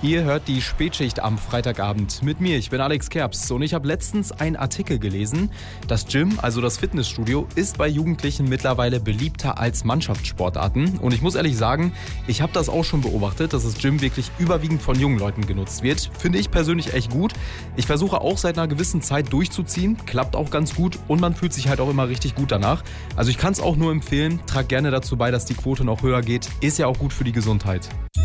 Ihr hört die Spätschicht am Freitagabend mit mir. Ich bin Alex Kerps und ich habe letztens einen Artikel gelesen. Das Gym, also das Fitnessstudio, ist bei Jugendlichen mittlerweile beliebter als Mannschaftssportarten. Und ich muss ehrlich sagen, ich habe das auch schon beobachtet, dass das Gym wirklich überwiegend von jungen Leuten genutzt wird. Finde ich persönlich echt gut. Ich versuche auch seit einer gewissen Zeit durchzuziehen. Klappt auch ganz gut und man fühlt sich halt auch immer richtig gut danach. Also ich kann es auch nur empfehlen. Trag gerne dazu bei, dass die Quote noch höher geht. Ist ja auch gut für die Gesundheit.